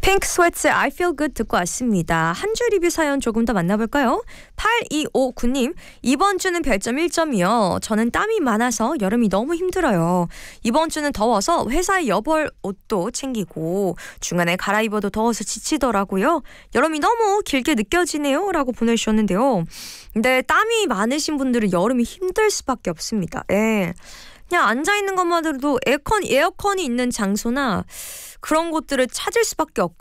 핑크 스웨트의 I feel good 듣고 왔습니다. 한 주 리뷰 사연 조금 더 만나볼까요? 8259님, 이번 주는 별점 1점이요. 저는 땀이 많아서 여름이 너무 힘들어요. 이번 주는 더워서 회사에 여벌 옷도 챙기고 중간에 갈아입어도 더워서 지치더라고요. 여름이 너무 길게 느껴지네요 라고 보내주셨는데요. 근데 땀이 많으신 분들은 여름이 힘들 수밖에 없습니다. 예. 그냥 앉아있는 것만으로도 에어컨이 있는 장소나 그런 곳들을 찾을 수밖에 없고